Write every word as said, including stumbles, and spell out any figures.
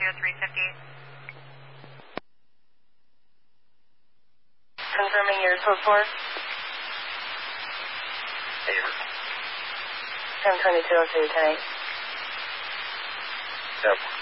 oh three fifty-eight. Confirming your code four. ten twenty-two oh two ten eight. Yep.